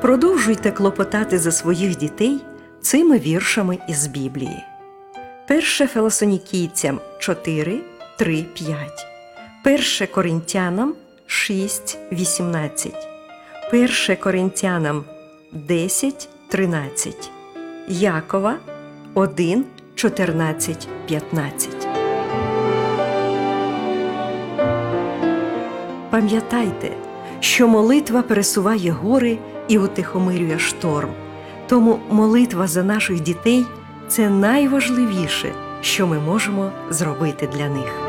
Продовжуйте клопотати за своїх дітей цими віршами із Біблії. 1 Фесалонікійцям 4, 3, 5. 1 Коринтянам 6, 18. 1 Коринтянам 10, 13. Якова 1, 14, 15. Пам'ятайте, що молитва пересуває гори і утихомирює шторм. Тому молитва за наших дітей – це найважливіше, що ми можемо зробити для них.